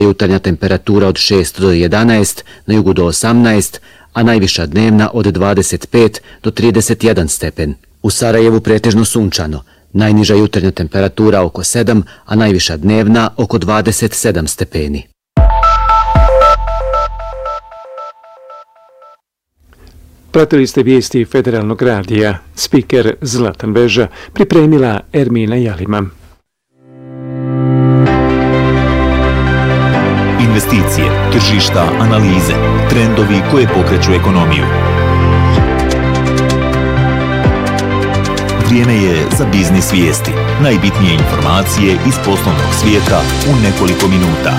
Jutarnja temperatura od 6 do 11, na jugu do 18, a najviša dnevna od 25 do 31 stepen. U Sarajevu pretežno sunčano, najniža jutarnja temperatura oko 7, a najviša dnevna oko 27 stepeni. Pratili ste vijesti Federalnog radija. Spiker Zlatan Veža, pripremila Ermina Jalima. Investicije, tržišta, analize, trendovi koje pokreću ekonomiju. Vrijeme je za biznis vijesti. Najbitnije informacije iz poslovnog svijeta u nekoliko minuta.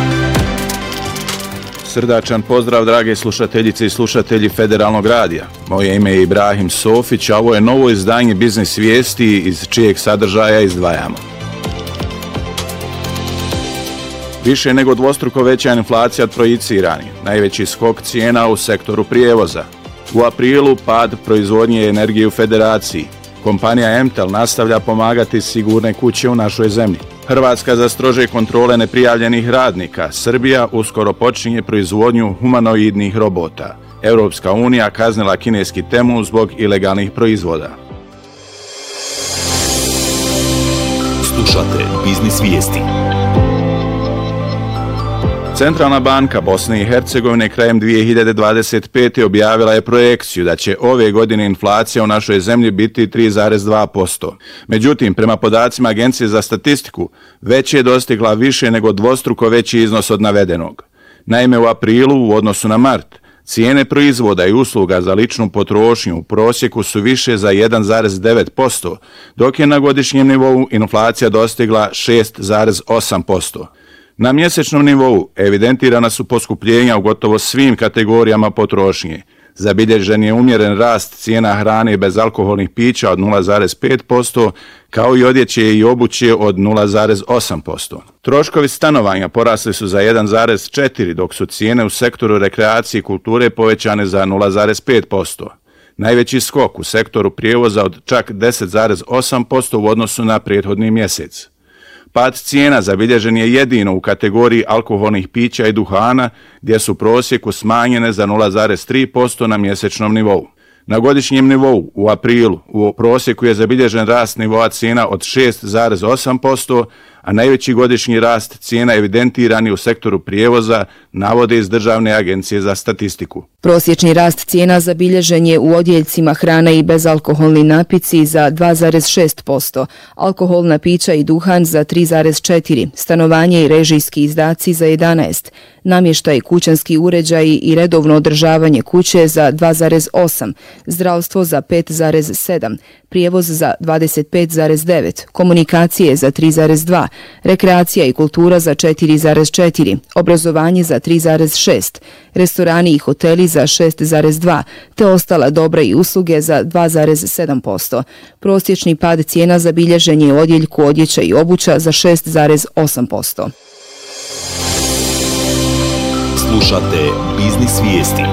Srdačan pozdrav, drage slušateljice i slušatelji Federalnog radija. Moje ime je Ibrahim Sofić, a ovo je novo izdanje biznis vijesti iz čijeg sadržaja izdvajamo. Više nego dvostruko veća inflacija od projiciranih, najveći skok cijena u sektoru prijevoza. U aprilu pad proizvodnje energije u Federaciji. Kompanija Emtel nastavlja pomagati sigurne kuće u našoj zemlji. Hrvatska za strože kontrole neprijavljenih radnika. Srbija uskoro počinje proizvodnju humanoidnih robota. Europska unija kaznila kineski Temu zbog ilegalnih proizvoda. Slušate biznis vijesti. Centralna banka Bosne i Hercegovine krajem 2025. objavila je projekciju da će ove godine inflacija u našoj zemlji biti 3,2%. Međutim, prema podacima Agencije za statistiku, već je dostigla više nego dvostruko veći iznos od navedenog. Naime, u aprilu u odnosu na mart, cijene proizvoda i usluga za ličnu potrošnju u prosjeku su više za 1,9%, dok je na godišnjem nivou inflacija dostigla 6,8%. Na mjesečnom nivou evidentirana su poskupljenja u gotovo svim kategorijama potrošnje. Zabilježen je umjeren rast cijena hrane bez alkoholnih pića od 0,5%, kao i odjeće i obuće od 0,8%. Troškovi stanovanja porasli su za 1,4%, dok su cijene u sektoru rekreacije i kulture povećane za 0,5%. Najveći skok u sektoru prijevoza od čak 10,8% u odnosu na prethodni mjesec. Pad cijena zabilježen je jedino u kategoriji alkoholnih pića i duhana, gdje su prosjeku smanjene za 0,3% na mjesečnom nivou. Na godišnjem nivou u aprilu u prosjeku je zabilježen rast nivoa cijena od 6,8%, a najveći godišnji rast cijena evidentirani u sektoru prijevoza, navode iz Državne agencije za statistiku. Prosječni rast cijena zabilježen je u odjeljcima hrana i bezalkoholni napici za 2,6%, alkoholna pića i duhan za 3,4%, stanovanje i režijski izdaci za 11%, namještaj, kućanski uređaji i redovno održavanje kuće za 2,8%, zdravstvo za 5,7%, prijevoz za 25,9%, komunikacije za 3,2%, rekreacija i kultura za 4,4%, obrazovanje za 3,6%, restorani i hoteli za 6,2%, te ostala dobra i usluge za 2,7%. Prosječni pad cijena zabilježen je u odjeljku odjeća i obuća za 6,8%. Slušate biznis vijesti.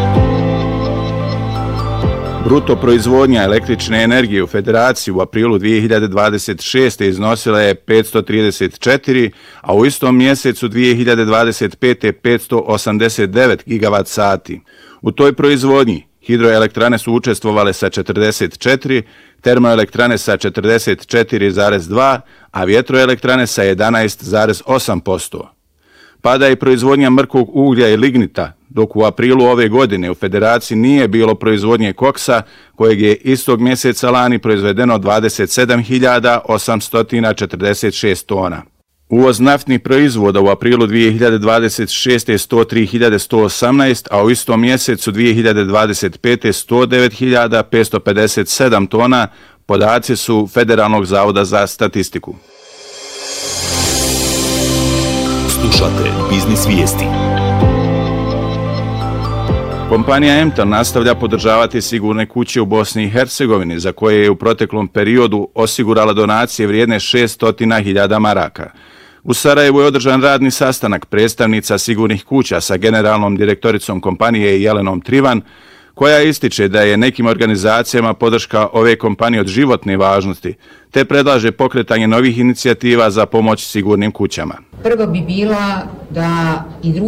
Bruto proizvodnja električne energije u Federaciji u aprilu 2026. iznosila je 534, a u istom mjesecu 2025. 589 gigavat sati. U toj proizvodnji hidroelektrane su učestvovale sa 44, termoelektrane sa 44,2, a vjetroelektrane sa 11,8%. Pada i proizvodnja mrkog uglja i lignita, dok u aprilu ove godine u Federaciji nije bilo proizvodnje koksa, kojeg je istog mjeseca lani proizvedeno 27.846 tona. Uvoz naftnih proizvoda u aprilu 2026. je 103.118, a u istom mjesecu 2025. 109.557 tona, podaci su Federalnog zavoda za statistiku. Slušate biznis vijesti. Kompanija Emtel nastavlja podržavati sigurne kuće u Bosni i Hercegovini, za koje je u proteklom periodu osigurala donacije vrijedne 600.000 maraka. U Sarajevu je održan radni sastanak predstavnica sigurnih kuća sa generalnom direktoricom kompanije Jelenom Trivan, koja ističe da je nekim organizacijama podrška ove kompanije od životne važnosti, te predlaže pokretanje novih inicijativa za pomoć sigurnim kućama. Prvo bi bila da i drugi